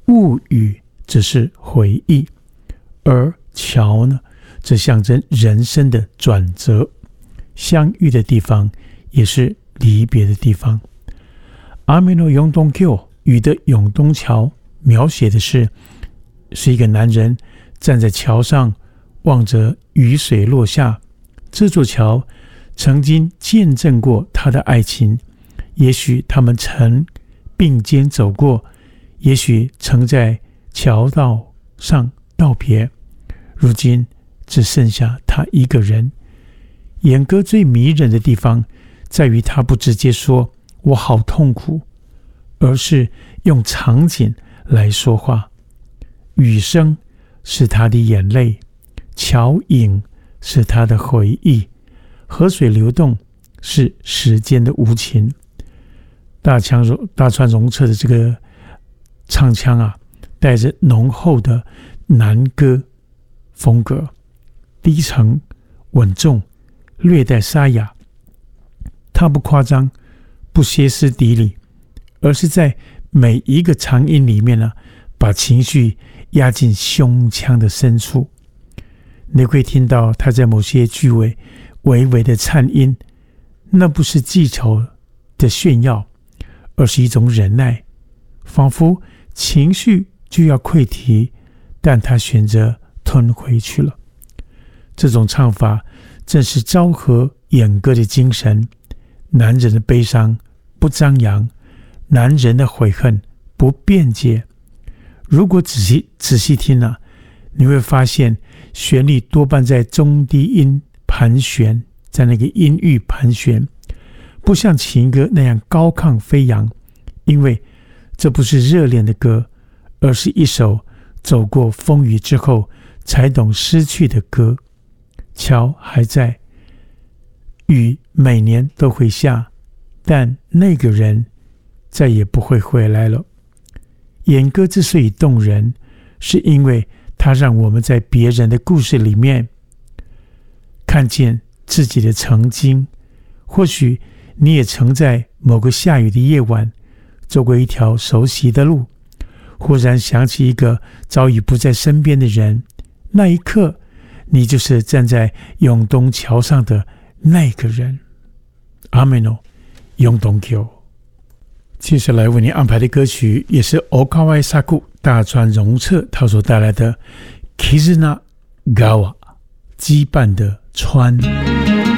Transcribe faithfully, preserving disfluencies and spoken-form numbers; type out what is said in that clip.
物语只是回忆，而桥呢，则象征人生的转折，相遇的地方也是离别的地方。雨の永東橋，雨的永東橋描写的是是一个男人站在桥上望着雨水落下，这座桥曾经见证过他的爱情，也许他们曾并肩走过，也许曾在桥道上道别，如今只剩下他一个人。演歌最迷人的地方在于他不直接说我好痛苦，而是用场景来说话。雨声是他的眼泪，桥影是他的回忆，河水流动是时间的无情。大腔大川荣彻的这个唱腔啊，带着浓厚的男歌风格，低沉稳重，略带沙哑。他不夸张，不歇斯底里，而是在每一个长音里面呢，把情绪压进胸腔的深处。你会听到他在某些句尾微微的颤音，那不是记仇的炫耀，而是一种忍耐，仿佛情绪就要溃堤，但他选择吞回去了。这种唱法正是昭和演歌的精神，男人的悲伤不张扬，男人的悔恨不辩解。如果仔细仔细听啊，你会发现旋律多半在中低音盘旋，在那个音域盘旋，不像情歌那样高亢飞扬，因为这不是热恋的歌，而是一首走过风雨之后才懂失去的歌。桥还在，雨每年都会下，但那个人再也不会回来了。演歌之所以动人，是因为它让我们在别人的故事里面看见自己的曾经。或许你也曾在某个下雨的夜晚走过一条熟悉的路，忽然想起一个早已不在身边的人，那一刻你就是站在永东桥上的那个人。雨の永東橋。接下来为你安排的歌曲也是岡脇沙库大川荣彻他所带来的絆川，羁绊的川。